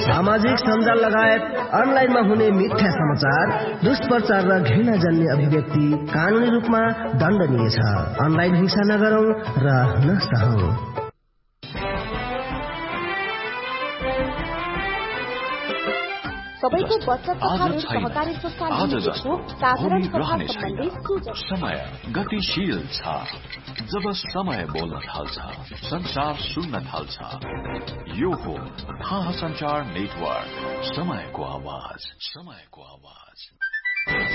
सामाजिक सञ्जाल लगायत अनलाइनमा हुने मिथ्या समाचार, दुष्प्रचार र घृणा जन्य अभिव्यक्ति कानूनी रूपमा दण्डनीय छ। अनलाइन हिंसा नगरौं र नसहौं। सबैको बचत तथा ऋण सहकारी संस्था लिमिटेडको साधारण सभा सम्बन्धी सूचना। समय गतिशील छ। जब समय बोल्न थाल्छ, संसार सुन्न थाल्छ। यो हो थाहा संचार नेटवर्क, समयको आवाज।